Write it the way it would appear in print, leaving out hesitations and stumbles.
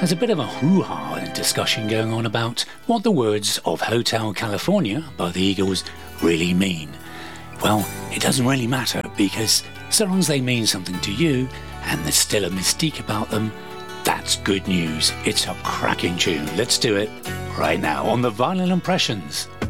There's a bit of a hoo-ha and discussion going on about what the words of Hotel California by the Eagles really mean. Well, it doesn't really matter, because so long as they mean something to you and there's still a mystique about them, that's good news. It's a cracking tune. Let's do it right now on the Vinyl Impressions.